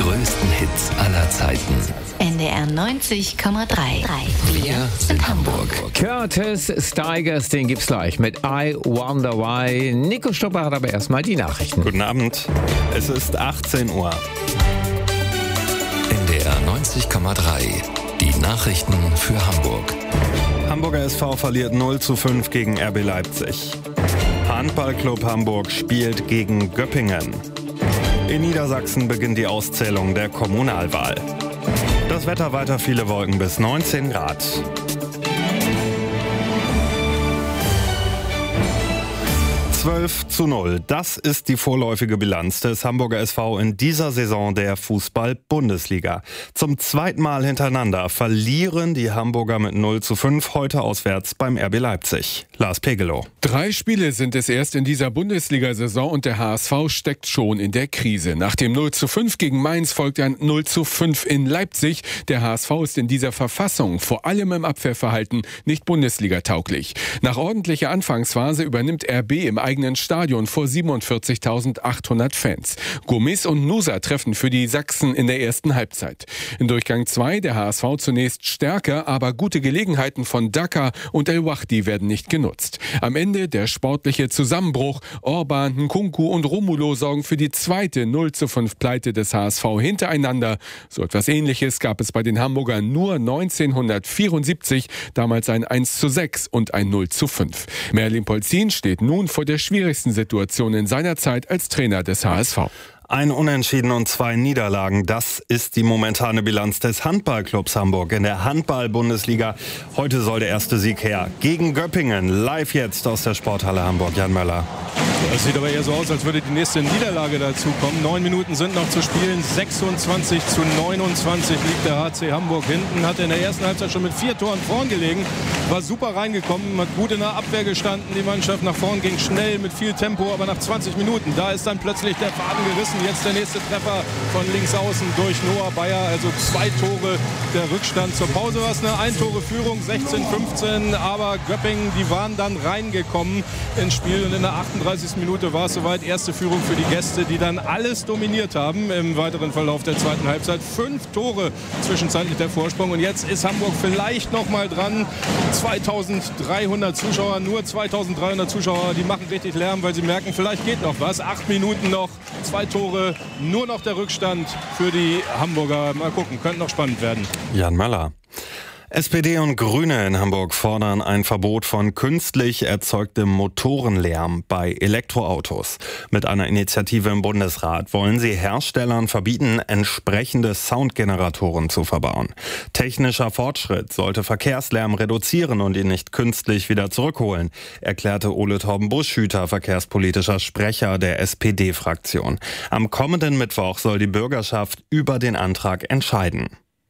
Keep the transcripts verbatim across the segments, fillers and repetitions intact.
größten Hits aller Zeiten. N D R neunzig Komma drei. Wir sind Hamburg. Curtis Stigers, den gibt's gleich mit I Wonder Why. Nico Stopper hat aber erstmal die Nachrichten. Guten Abend. Es ist achtzehn Uhr. N D R neunzig Komma drei. Die Nachrichten für Hamburg. Hamburger S V verliert null zu fünf gegen R B Leipzig. Handballclub Hamburg spielt gegen Göppingen. In Niedersachsen beginnt die Auszählung der Kommunalwahl. Das Wetter weiter viele Wolken bis neunzehn Grad. zwölf zu null. Das ist die vorläufige Bilanz des Hamburger S V in dieser Saison der Fußball-Bundesliga. Zum zweiten Mal hintereinander verlieren die Hamburger mit null zu fünf heute auswärts beim R B Leipzig. Lars Pegelow. Drei Spiele sind es erst in dieser Bundesliga-Saison und der H S V steckt schon in der Krise. Nach dem null zu fünf gegen Mainz folgt ein null zu fünf in Leipzig. Der H S V ist in dieser Verfassung, vor allem im Abwehrverhalten, nicht Bundesliga-tauglich. Nach ordentlicher Anfangsphase übernimmt R B im eigenen Stadion vor siebenundvierzigtausendachthundert Fans. Gomis und Nusa treffen für die Sachsen in der ersten Halbzeit. In Durchgang zwei der H S V zunächst stärker, aber gute Gelegenheiten von Daka und El Wahdi werden nicht genutzt. Am Ende der sportliche Zusammenbruch. Orban, Nkunku und Romulo sorgen für die zweite null zu fünf Pleite des H S V hintereinander. So etwas Ähnliches gab es bei den Hamburgern nur neunzehnhundertvierundsiebzig, damals ein eins zu sechs und ein null zu fünf. Merlin Polzin steht nun vor der schwierigsten Situation in seiner Zeit als Trainer des H S V. Ein Unentschieden und zwei Niederlagen, das ist die momentane Bilanz des Handballclubs Hamburg in der Handball-Bundesliga. Heute soll der erste Sieg her gegen Göppingen. Live jetzt aus der Sporthalle Hamburg, Jan Möller. Das sieht aber eher so aus, als würde die nächste Niederlage dazu kommen. Neun Minuten sind noch zu spielen. sechsundzwanzig zu neunundzwanzig liegt der H C Hamburg hinten. Hat in der ersten Halbzeit schon mit vier Toren vorn gelegen. War super reingekommen, hat gut in der Abwehr gestanden. Die Mannschaft nach vorn ging schnell mit viel Tempo, aber nach zwanzig Minuten, da ist dann plötzlich der Faden gerissen. Jetzt der nächste Treffer von links außen durch Noah Bayer. Also zwei Tore der Rückstand. Zur Pause war es eine Ein-Tore-Führung, sechzehn fünfzehn. Aber Göppingen, die waren dann reingekommen ins Spiel. Und in der achtunddreißigsten Minute war es soweit. Erste Führung für die Gäste, die dann alles dominiert haben im weiteren Verlauf der zweiten Halbzeit. Fünf Tore zwischenzeitlich der Vorsprung. Und jetzt ist Hamburg vielleicht noch mal dran. zweitausenddreihundert Zuschauer, nur zweitausenddreihundert Zuschauer, die machen richtig Lärm, weil sie merken, vielleicht geht noch was. Acht Minuten noch, zwei Tore, nur noch der Rückstand für die Hamburger. Mal gucken, könnte noch spannend werden. Jan Möller. S P D und Grüne in Hamburg fordern ein Verbot von künstlich erzeugtem Motorenlärm bei Elektroautos. Mit einer Initiative im Bundesrat wollen sie Herstellern verbieten, entsprechende Soundgeneratoren zu verbauen. Technischer Fortschritt sollte Verkehrslärm reduzieren und ihn nicht künstlich wieder zurückholen, erklärte Ole Torben Buschhüter, verkehrspolitischer Sprecher der S P D-Fraktion. Am kommenden Mittwoch soll die Bürgerschaft über den Antrag entscheiden.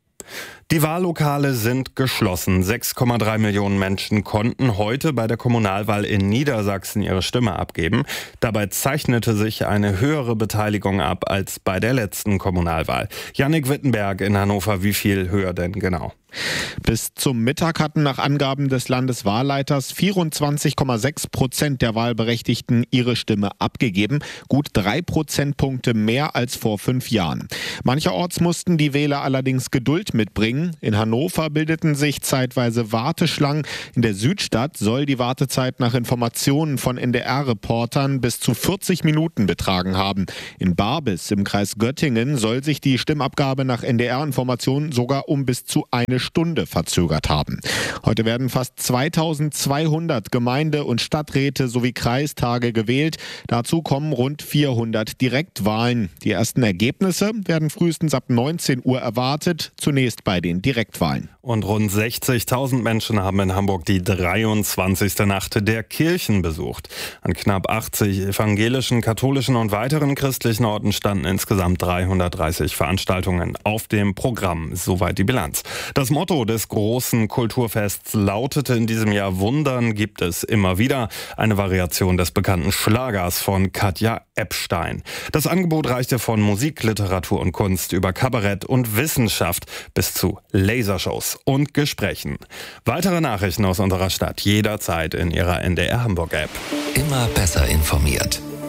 Die Wahllokale sind geschlossen. sechs Komma drei Millionen Menschen konnten heute bei der Kommunalwahl in Niedersachsen ihre Stimme abgeben. Dabei zeichnete sich eine höhere Beteiligung ab als bei der letzten Kommunalwahl. Jannik Wittenberg in Hannover, wie viel höher denn genau? Bis zum Mittag hatten nach Angaben des Landeswahlleiters vierundzwanzig Komma sechs Prozent der Wahlberechtigten ihre Stimme abgegeben. Gut drei Prozentpunkte mehr als vor fünf Jahren. Mancherorts mussten die Wähler allerdings Geduld mitbringen. In Hannover bildeten sich zeitweise Warteschlangen. In der Südstadt soll die Wartezeit nach Informationen von N D R-Reportern bis zu vierzig Minuten betragen haben. In Barbis im Kreis Göttingen soll sich die Stimmabgabe nach N D R-Informationen sogar um bis zu eine Stunde verzögert haben. Heute werden fast zweitausendzweihundert Gemeinde- und Stadträte sowie Kreistage gewählt. Dazu kommen rund vierhundert Direktwahlen. Die ersten Ergebnisse werden frühestens ab neunzehn Uhr erwartet, zunächst bei den Direktwahlen. Und rund sechzigtausend Menschen haben in Hamburg die dreiundzwanzigste Nacht der Kirchen besucht. An knapp achtzig evangelischen, katholischen und weiteren christlichen Orten standen insgesamt dreihundertdreißig Veranstaltungen auf dem Programm. Soweit die Bilanz. Das Motto des großen Kulturfests lautete in diesem Jahr: Wundern gibt es immer wieder. Eine Variation des bekannten Schlagers von Katja Epstein. Das Angebot reichte von Musik, Literatur und Kunst über Kabarett und Wissenschaft bis zu Lasershows und Gesprächen. Weitere Nachrichten aus unserer Stadt jederzeit in Ihrer N D R Hamburg App. Immer besser informiert. N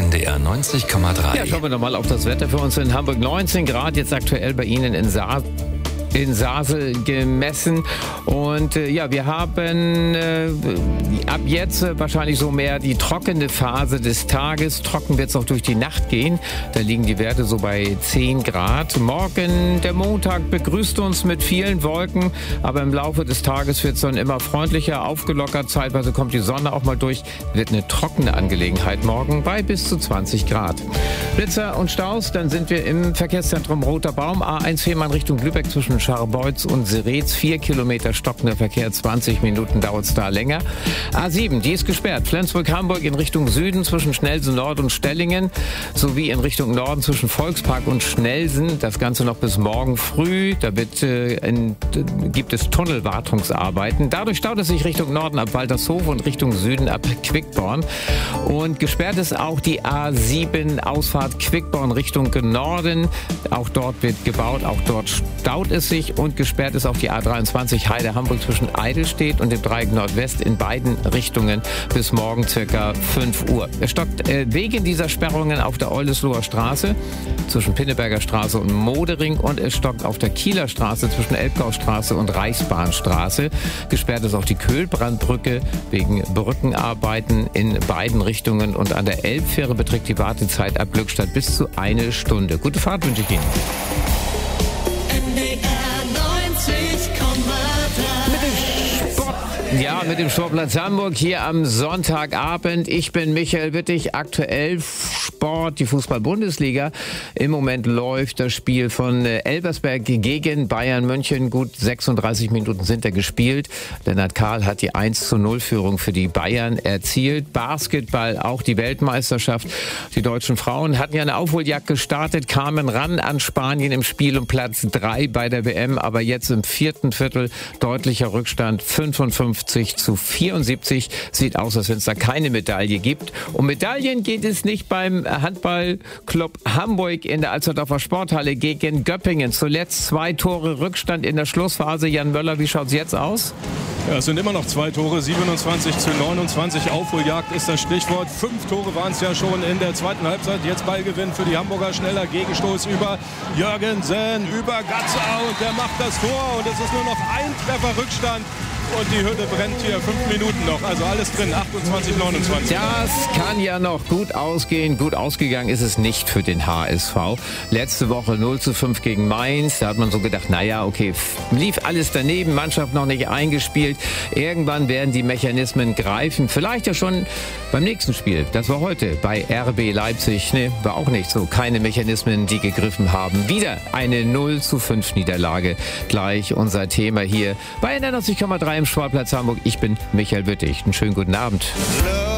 N D R neunzig Komma drei. Ja, schauen wir nochmal auf das Wetter für uns in Hamburg. neunzehn Grad, jetzt aktuell bei Ihnen in Saar. in Sasel gemessen. Und äh, ja, wir haben äh, ab jetzt äh, wahrscheinlich so mehr die trockene Phase des Tages. Trocken wird es auch durch die Nacht gehen. Da liegen die Werte so bei zehn Grad. Morgen, der Montag, begrüßt uns mit vielen Wolken. Aber im Laufe des Tages wird es dann immer freundlicher, aufgelockert. Zeitweise kommt die Sonne auch mal durch. Wird eine trockene Angelegenheit morgen bei bis zu zwanzig Grad. Blitzer und Staus, dann sind wir im Verkehrszentrum Roter Baum. A eins Fehmarn Richtung Lübeck zwischen Scharbeutz und Seretz. Vier Kilometer stockender Verkehr, zwanzig Minuten dauert es da länger. A sieben, die ist gesperrt. Flensburg-Hamburg in Richtung Süden zwischen Schnelsen Nord und Stellingen sowie in Richtung Norden zwischen Volkspark und Schnelsen. Das Ganze noch bis morgen früh. Da wird, äh, in, gibt es Tunnelwartungsarbeiten. Dadurch staut es sich Richtung Norden ab Waltershof und Richtung Süden ab Quickborn. Und gesperrt ist auch die A sieben Ausfahrt Quickborn Richtung Norden. Auch dort wird gebaut, auch dort staut es sich. Und gesperrt ist auch die A dreiundzwanzig Heide-Hamburg zwischen Eidelstedt und dem Dreieck Nordwest in beiden Richtungen bis morgen circa fünf Uhr. Es stockt äh, wegen dieser Sperrungen auf der Eulesloher Straße zwischen Pinneberger Straße und Modering und es stockt auf der Kieler Straße zwischen Elbgaustraße und Reichsbahnstraße. Gesperrt ist auch die Köhlbrandbrücke wegen Brückenarbeiten in beiden Richtungen und an der Elbfähre beträgt die Wartezeit ab Glückstadt bis zu eine Stunde. Gute Fahrt wünsche ich Ihnen. Ja, mit dem Sportplatz Hamburg hier am Sonntagabend. Ich bin Michael Wittig, aktuell Sport, die Fußball-Bundesliga. Im Moment läuft das Spiel von Elversberg gegen Bayern München. Gut sechsunddreißig Minuten sind da gespielt. Lennart Kahl hat die eins zu null Führung für die Bayern erzielt. Basketball, auch die Weltmeisterschaft. Die deutschen Frauen hatten ja eine Aufholjagd gestartet, kamen ran an Spanien im Spiel um Platz drei bei der W M. Aber jetzt im vierten Viertel deutlicher Rückstand, fünfundfünfzig zu vierundsiebzig. Sieht aus, als wenn es da keine Medaille gibt. Um Medaillen geht es nicht beim Handballclub Hamburg in der Alsterdorfer Sporthalle gegen Göppingen. Zuletzt zwei Tore Rückstand in der Schlussphase. Jan Möller, wie schaut es jetzt aus? Ja, es sind immer noch zwei Tore, siebenundzwanzig zu neunundzwanzig. Aufholjagd ist das Stichwort. Fünf Tore waren es ja schon in der zweiten Halbzeit. Jetzt Ballgewinn für die Hamburger. Schneller Gegenstoß über Jürgensen, über Gatzau. Und der macht das Tor. Und es ist nur noch ein Treffer Rückstand. Und die Hütte brennt hier, fünf Minuten noch, also alles drin, achtundzwanzig neunundzwanzig. Das kann ja noch gut ausgehen. Gut ausgegangen ist es nicht für den H S V. Letzte Woche null zu fünf gegen Mainz. Da hat man so gedacht, naja, okay, lief alles daneben, Mannschaft noch nicht eingespielt. Irgendwann werden die Mechanismen greifen. Vielleicht ja schon beim nächsten Spiel. Das war heute bei R B Leipzig. Ne, war auch nicht so. Keine Mechanismen, die gegriffen haben. Wieder eine null zu fünf Niederlage. Gleich unser Thema hier bei N D R neunzig Komma drei im Sportplatz Hamburg. Ich bin Michael Wittig. Einen schönen guten Abend.